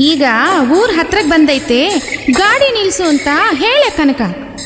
ಈಗ ಊರ್ ಹತ್ರಕ್ ಬಂದೈತೆ, ಗಾಡಿ ನಿಲ್ಸು ಅಂತ ಹೇಳೆ ಕನಕ.